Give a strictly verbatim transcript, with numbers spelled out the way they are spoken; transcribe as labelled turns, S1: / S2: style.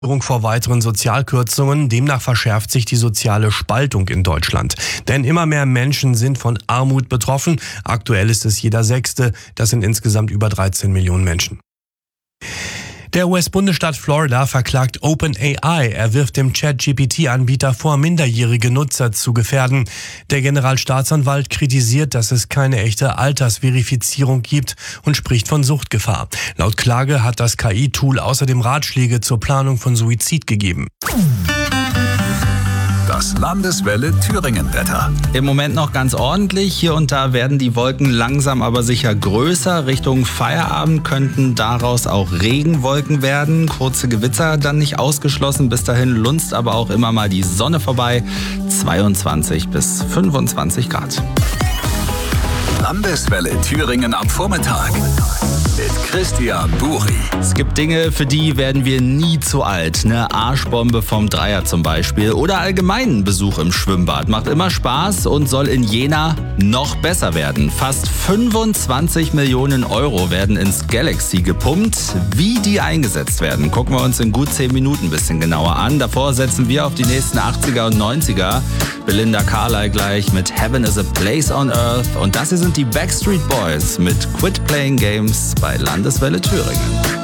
S1: Vor weiteren Sozialkürzungen. Demnach verschärft sich die soziale Spaltung in Deutschland. Denn immer mehr Menschen sind von Armut betroffen. Aktuell ist es jeder Sechste. Das sind insgesamt über dreizehn Millionen Menschen. Der U S-Bundesstaat Florida verklagt OpenAI. Er wirft dem Chat-G P T-Anbieter vor, minderjährige Nutzer zu gefährden. Der Generalstaatsanwalt kritisiert, dass es keine echte Altersverifizierung gibt und spricht von Suchtgefahr. Laut Klage hat das K I-Tool außerdem Ratschläge zur Planung von Suizid gegeben.
S2: Das Landeswelle Thüringen-Wetter.
S3: Im Moment noch ganz ordentlich. Hier und da werden die Wolken langsam aber sicher größer. Richtung Feierabend könnten daraus auch Regenwolken werden. Kurze Gewitter dann nicht ausgeschlossen. Bis dahin lunzt aber auch immer mal die Sonne vorbei. zweiundzwanzig bis fünfundzwanzig Grad.
S2: Landeswelle Thüringen am Vormittag. Mit Christian Buri.
S3: Es gibt Dinge, für die werden wir nie zu alt. Eine Arschbombe vom Dreier zum Beispiel. Oder allgemeinen Besuch im Schwimmbad. Macht immer Spaß und soll in Jena noch besser werden. Fast fünfundzwanzig Millionen Euro werden ins Galaxy gepumpt. Wie die eingesetzt werden, gucken wir uns in gut zehn Minuten ein bisschen genauer an. Davor setzen wir auf die nächsten achtziger und neunziger. Belinda Carlisle gleich mit Heaven is a Place on Earth. Und das hier sind die Backstreet Boys mit Quit Playing Games bei Landeswelle Thüringen.